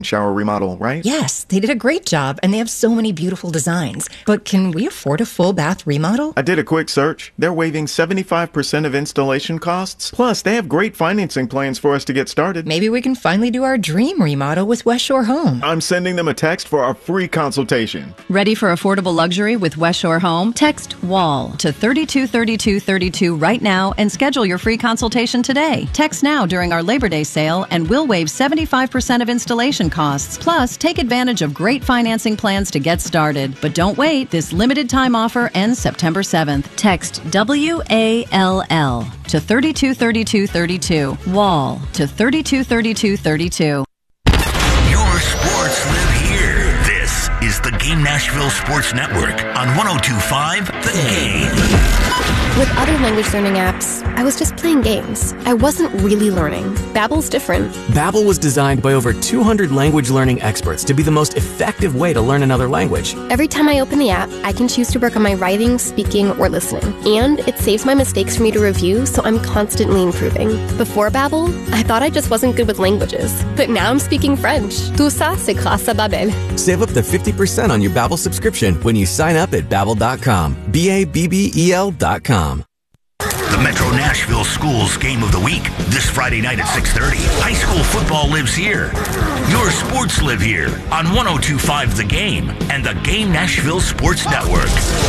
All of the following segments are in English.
shower remodel, right? Yes, they did a great job, and they have so many beautiful designs. But can we afford a full bath remodel? I did a quick search. They're waiving 75% of installation costs. Plus, they have great financing plans for us to get started. Maybe we can finally do our dream remodel with West Shore Home. I'm sending them a text for our free consultation. Ready for affordable luxury with West Shore Home? Text WALL to 323232 right now and schedule your free consultation today. Text now during our Labor Day sale and we'll waive 75% of installation costs. Plus, take advantage of great financing plans to get started. But don't wait. This limited time offer ends September 7th. Text WALL to 323232. WALL to 323232. Your sports live here. This is the Game Nashville Sports Network on 102.5 The Game. With other language learning apps, I was just playing games. I wasn't really learning. Babbel's different. Babbel was designed by over 200 language learning experts to be the most effective way to learn another language. Every time I open the app, I can choose to work on my writing, speaking, or listening. And it saves my mistakes for me to review, so I'm constantly improving. Before Babbel, I thought I just wasn't good with languages. But now I'm speaking French. Tout ça, c'est grâce à Babbel. Save up to 50% on your Babbel subscription when you sign up at Babbel.com. Babbel.com. The Metro Nashville Schools Game of the Week, this Friday night at 6:30. High school football lives here. Your sports live here on 102.5 The Game and the Game Nashville Sports Network.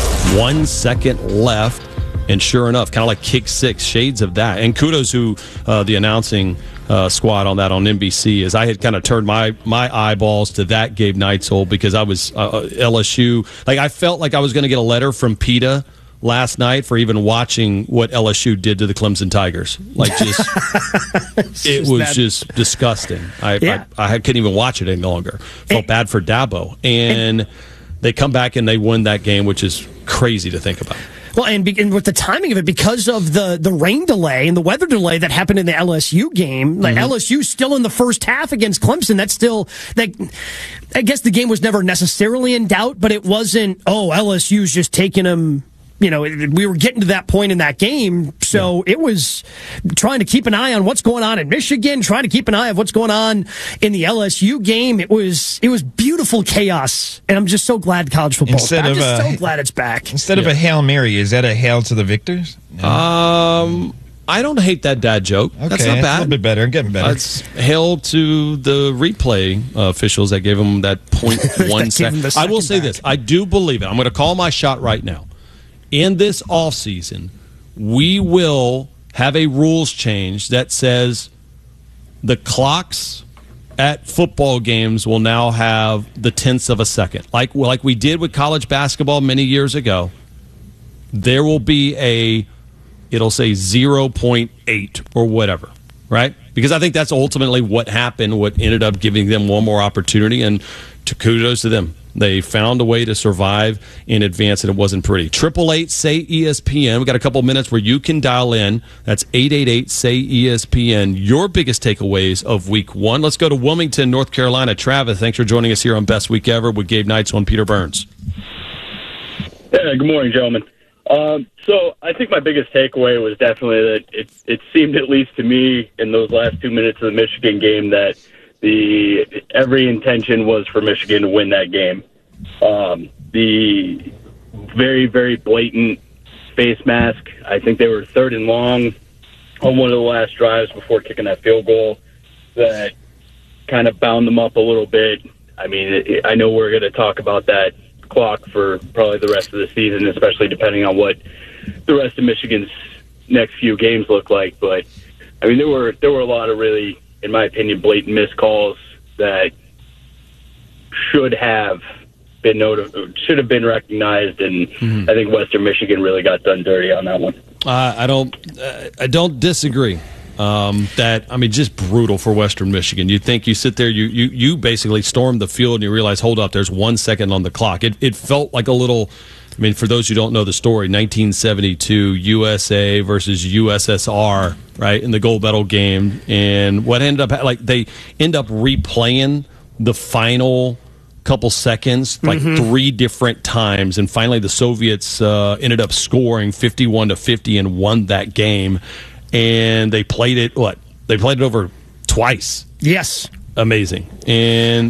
1 second left, and sure enough, kind of like kick six, shades of that. And kudos to the announcing squad on that on NBC, as I had kind of turned my eyeballs to that Gabe Neitzel because I was LSU. Like, I felt like I was going to get a letter from PETA last night for even watching what LSU did to the Clemson Tigers. Like, just it was just disgusting. I couldn't even watch it any longer. Felt bad for Dabo. And they come back and they win that game, which is crazy to think about. Well, and with the timing of it, because of the rain delay and the weather delay that happened in the LSU game, like LSU still in the first half against Clemson, that's still, like, I guess the game was never necessarily in doubt, but it wasn't, LSU's just taking them. You know, we were getting to that point in that game, so it was trying to keep an eye on what's going on in Michigan, trying to keep an eye on what's going on in the LSU game. It was beautiful chaos, and I'm just so glad college football is back. I'm just so glad it's back. Instead of a Hail Mary, is that a Hail to the victors? No. I don't hate that dad joke. Okay, that's not bad. A little bit better. Getting better. It's hail to the replay officials that gave them that 0.1 second. I will say this. I do believe it. I'm going to call my shot right now. In this offseason, we will have a rules change that says the clocks at football games will now have the tenths of a second. Like we did with college basketball many years ago, there will be it'll say 0.8 or whatever, right? Because I think that's ultimately what happened, what ended up giving them one more opportunity, and kudos to them. They found a way to survive in advance, and it wasn't pretty. 888-SAY-ESPN. We got a couple minutes where you can dial in. That's 888-SAY-ESPN. Your biggest takeaways of Week 1. Let's go to Wilmington, North Carolina. Travis, thanks for joining us here on Best Week Ever with Gabe Neitzel and Peter Burns. Yeah, good morning, gentlemen. So I think my biggest takeaway was definitely that it seemed, at least to me, in those last 2 minutes of the Michigan game, that every intention was for Michigan to win that game. The very, very blatant face mask. I think they were 3rd and long on one of the last drives before kicking that field goal that kind of bound them up a little bit. I mean, I know we're going to talk about that clock for probably the rest of the season, especially depending on what the rest of Michigan's next few games look like. But, I mean, there were a lot of really, in my opinion, blatant missed calls that should have been recognized, and I think Western Michigan really got done dirty on that one. I don't disagree. Just brutal for Western Michigan. You think you sit there, you basically storm the field, and you realize, hold up, there's 1 second on the clock. It felt like a little. I mean, for those who don't know the story, 1972 USA versus USSR, right, in the gold medal game. And what ended up, they end up replaying the final couple seconds, 3 different times. And finally, the Soviets ended up scoring 51-50 and won that game. And they played it, They played it over twice. Yes. amazing. And